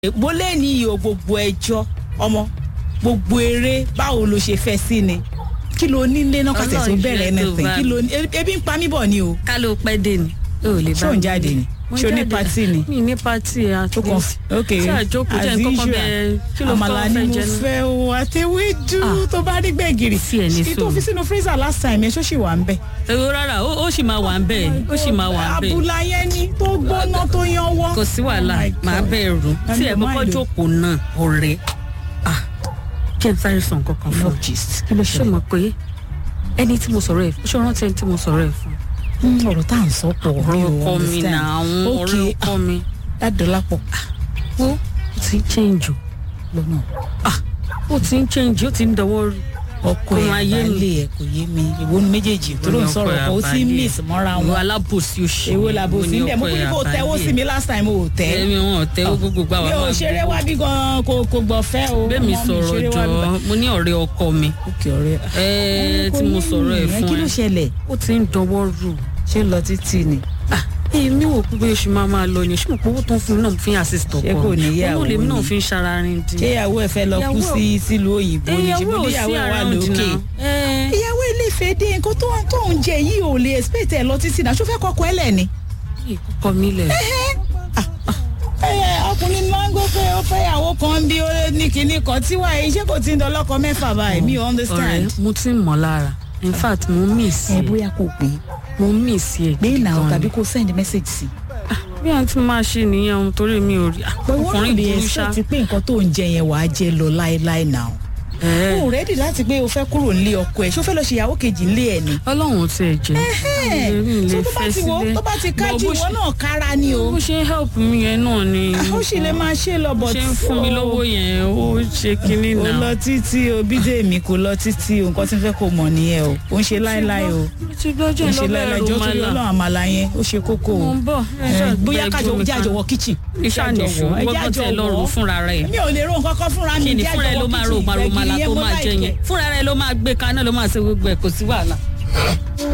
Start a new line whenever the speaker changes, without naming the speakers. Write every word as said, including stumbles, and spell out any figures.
mo lé ní iyo gbogbo ẹjọ́ ọmọ gbogbo eré báwo ló ṣe fẹ́ sí ni kí ló nílé náà kàtẹ́ tó bẹ̀rẹ̀ anything kí ló ebi ń pa mí bọ̀ ni o.
ká ló pẹ́ dé ni o lè bá mi.
ṣé òun jáde ni ṣé o ní pati ni.
mi ní pati at least.
ok
ṣé àjókòó jẹ́ nǹkan bẹ́ẹ̀ kí ló
àmàlà ni mo fẹ́ o àtẹwédú tó bá rí gbẹ̀gìrì kí tó fi sínú freezer last time yẹn ṣó ṣì wà ń bẹ̀.
èrò rárá ó sì máa wà ń bẹ̀ ó sì máa wà ń bẹ̀.
àbúlá yẹn ni tó gbóná tó yanwọ́.
kò sí wàhálà màá bẹ̀rù tí ẹ̀ kọ́kọ́ jókòó náà ọ̀rẹ́ ah kí n sáré sọ nǹkan kan fún ọ
kí ló
ṣe mọ̀ pé ẹni tí mo sọ̀rọ̀ ẹ̀ fún ṣé o rántí ẹni tí mo sọ̀rọ̀ ẹ̀ fún.
ọ̀rọ̀ tá à ń sọ pọ̀
ọ̀rọ̀ ọkọ mi náà àwọn ọ̀rẹ́ ọkọ mi.
Ládọlápọ̀
ó ti ń change o
lọ́nà
ó ti ń change ó ti ń dọwọ́ rú.
ọkọ ẹ̀ balẹ̀ ẹ̀ kò yé mi èwo ni méjèèjì tó ló ń sọ̀rọ̀ kan ó ti ń miss mọ́ra wọn.
ìwọ alábòsí òṣì
èwo làbòsí ń bẹ̀ mo kí kò tẹ́wọ́ sí mi last time o tẹ́.
ẹ̀mí wọn ò tẹ́wọ́ gbogbo gbà wá.
mi ò ṣeré wá bí gan kò kò gbọ́ fẹ́ o.
bẹ́ẹ̀ mi sọ̀rọ̀ jọ mo ní ọ̀rẹ́ ọkọ mi.
òkè ọ̀rẹ́
ẹ tí mo sọ̀rọ̀ ẹ̀ fún ẹ
kí ló ṣẹlẹ̀.
ó ti ń dọwọ́ rú.
ṣé lọ títí ni.
èmi wò pé bóyá oṣù máa máa lọ ni ṣé mo pé owó tó ń fún mi náà fi ń assist ọkọ
ṣé kò níyàwó
owó lèmi náà
ni?
fi ń ṣararin dín.
ṣé ìyàwó ẹ fẹ́ lọ kú sí sílùú òyìnbó ni ṣe bó níyàwó ẹ wà lókè. ìyàwó ilé ìfẹ́ dé nǹkan tó tó ń jẹ yìí ò lè expect ẹ lọ títí náà ṣó fẹ́ kọ́kọ́ ẹ lẹ̀ ni.
ìkọkọ mi lẹ.
ọkùnrin máa ń gbọ́ pé ó fẹ́ ìyàwó kan bí ó ní kinní kan tí wàá iṣẹ́ kò ti ń dọlọ́kọ mẹ́fà báyìí mi ò understand.
ọ̀rẹ́ mo ti ń mọ̀ lára in fact mo miss
ẹ bóyá kò pé
mo miss ẹ
pé ìnáwó tàbí kò send message sí.
bí a ti máa ṣe nìyẹn ohun torí mi ò rí
ọkùnrin burú ṣá. ti pé nǹkan tó ń jẹ yẹn wàá jẹ lọ láéláé náà. o rẹ́dì láti pé o fẹ́ kúrò nílé ọkọ ẹ̀ ṣó fẹ́ lọ ṣe ìyàwó kejì nílé ẹ̀ ni.
ọlọ́run ti ẹ̀ jẹ́
so tó bá ti wo tó bá ti kájú ìwọ náà kára ni o.
bó ṣe ń help mi yẹn náà ni.
ó sì lè máa ṣe lọ bọ̀
tí ó ṣe ń fún mi lówó yẹn ó ṣe kinní náà.
o lọ títí o bídé mi kò lọ títí o nǹkan tí n fẹ́ kó mọ̀ nìyẹn o ó ń ṣe láéláé o ó ń ṣe láéláé jọ́ torí ọlọ́run àmàlà yẹn ó ṣe kókó o.
mo ń bọ̀
bóyá kájọ jẹ́ àjọwọ́ kíchìn.
ìṣàníṣù gbọ́dọ̀ tẹ lọ́rùn fúnra rẹ̀.
mi ò lè ro nǹkan kan fúnra mi
ní àjọwọ́ kíchìn fúnra rẹ̀ ló máa gbé kaná ló máa ṣe gbogbo ẹ̀ kò sí wàhálà.